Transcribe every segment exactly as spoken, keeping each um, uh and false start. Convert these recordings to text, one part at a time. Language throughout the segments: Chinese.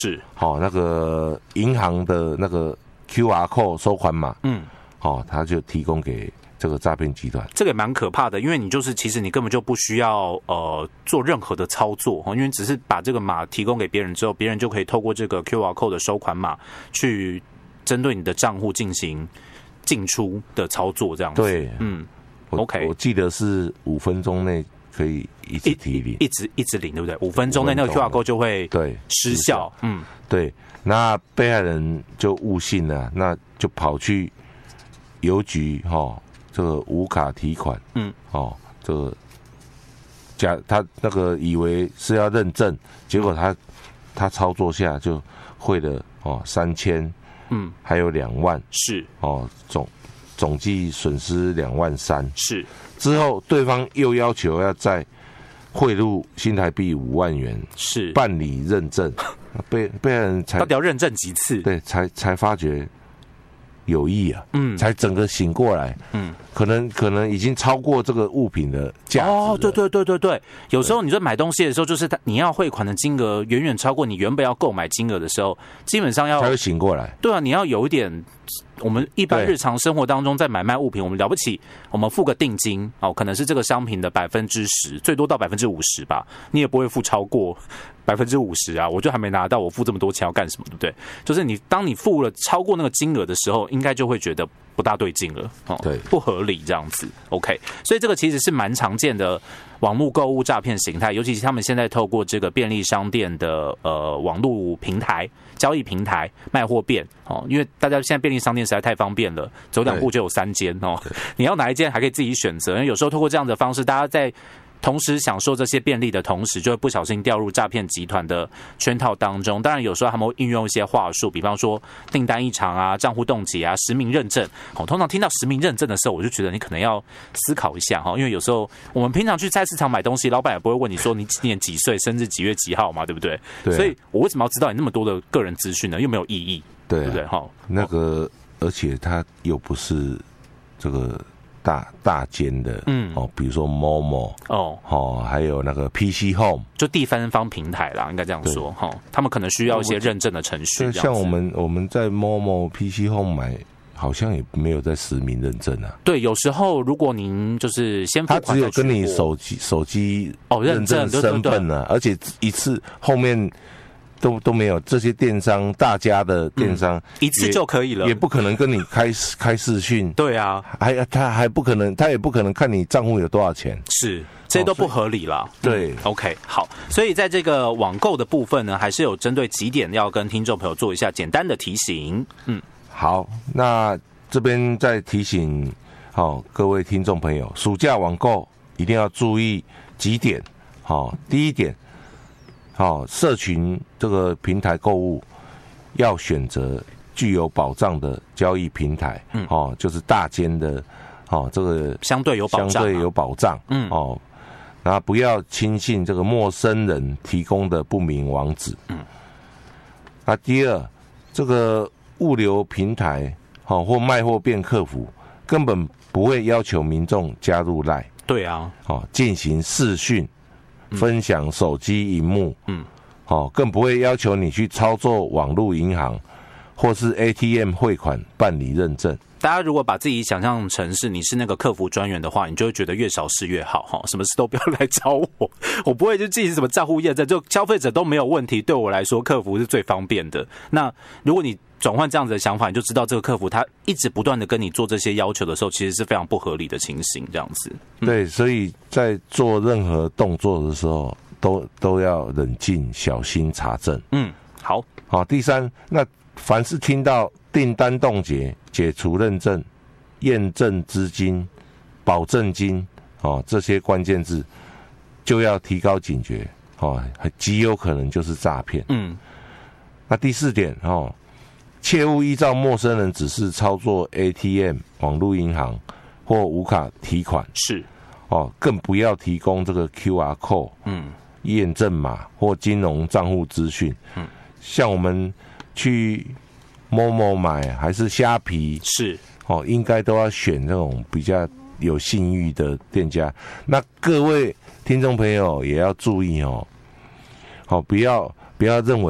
是， 好、哦、那个银行的那个 Q R code 收款码，嗯，好、哦，他就提供给这个诈骗集团。 这个也蛮可怕的，因为你就是其实你根本就不需要呃做任何的操作，因为只是把这个码提供给别人之后，别人就可以透过这个 Q R code 的收款码去针对你的账户进行进出的操作，这样子。 对， 嗯 ，OK， 我记得是五分钟内可以一直提领， 一直一直领，对不对？五分钟内那个 Q R code 就会对失效。嗯， 对。那被害人就误信了，那就跑去邮局哈、哦，这个无卡提款，嗯，哦，这个假他那个以为是要认证，结果他他操作下就汇了哦三千，嗯，还有两万， 是哦总总计损失两万三， 是之后对方又要求要再汇入新台币五万元， 是办理认证，被被害人才到底要认证几次？ 对，才才发觉有意啊，嗯，才整个醒过来，嗯，可能可能已经超过这个物品的价值。 哦，对对对对对，有时候你在买东西的时候，就是你要汇款的金额远远超过你原本要购买金额的时候，基本上要才会醒过来。 对啊，你要有一点。我们一般日常生活当中在买卖物品，我们了不起，我们付个定金哦，可能是这个商品的百分之十，最多到百分之五十吧，你也不会付超过百分之五十啊。我就还没拿到，我付这么多钱要干什么，对不对？就是你当你付了超过那个金额的时候，应该就会觉得不大对劲了，哦， 对， 不合理这样子。OK， 所以这个其实是蛮常见的网络购物诈骗形态，尤其是他们现在透过这个便利商店的呃网络平台、交易平台、卖货店哦，因为大家现在便利商店实在太方便了，走两步就有三间哦，你要哪一间还可以自己选择。因为有时候透过这样的方式，大家在同时享受这些便利的同时，就会不小心掉入诈骗集团的圈套当中。当然，有时候他们会运用一些话术，比方说订单异常啊、账户冻结啊、实名认证。哦，通常听到实名认证的时候，我就觉得你可能要思考一下哈，因为有时候我们平常去菜市场买东西，老板也不会问你说你今年几岁、生日几月几号嘛，对不对？ 对啊。 所以我为什么要知道你那么多的个人资讯呢？又没有意义， 对啊， 对不对？哈， 那个而且他又不是这个。大大间的，嗯，哦，比如说 Momo， 哦，哦，还有那个 P C Home， 就第三方平台啦，应该这样说，哈，他们可能需要一些认证的程序。 像我们我们在 Momo P C Home 买，好像也没有在实名认证啊。 对，有时候如果您就是先付款， 他只有跟你手机手机哦认证身份啊，而且一次后面。都都没有，这些电商大家的电商、嗯、 一次就可以了， 也不可能跟你开开视讯。 对啊， 还他还不可能，他也不可能看你账户有多少钱。 是，这些都不合理啦。哦、 对、 嗯、，OK， 好，所以在这个网购的部分呢，还是有针对几点要跟听众朋友做一下简单的提醒。嗯， 好，那这边再提醒好、哦、各位听众朋友，暑假网购一定要注意几点。好、哦，第一点。好、哦，社群这个平台购物要选择具有保障的交易平台，嗯，哦，就是大间的，哦，这个相对有保障、啊， 相对有保障，嗯，哦，然后不要轻信这个陌生人提供的不明网址，嗯，那第二，这个物流平台，哦，或卖货店客服根本不会要求民众加入 LINE， 对啊， 哦，进行视讯。分享手机萤幕，嗯，哦，更不会要求你去操作网络银行或是 A T M 汇款办理认证。 大家如果把自己想象成是你是那个客服专员的话，你就会觉得越少事越好哈，什么事都不要来找我，我不会就进行什么账户验证，就消费者都没有问题。对我来说，客服是最方便的。那如果你转换这样子的想法，你就知道这个客服他一直不断的跟你做这些要求的时候，其实是非常不合理的情形。这样子， 嗯、对，所以在做任何动作的时候，都都要冷静、小心查证。 嗯，好， 好。第三，那凡是听到订单冻结、解除认证、验证资金、保证金哦这些关键字，就要提高警觉哦，极有可能就是诈骗。嗯，那第四点哦。切勿依照陌生人指示操作 A T M、网络银行或无卡提款， 是哦，更不要提供这个 Q R code、嗯、验证码或金融账户资讯。嗯，像我们去 Momo 买还是虾皮， 是哦，应该都要选那种比较有信誉的店家。那各位听众朋友也要注意哦，好、哦，不要不要认为。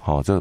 好，这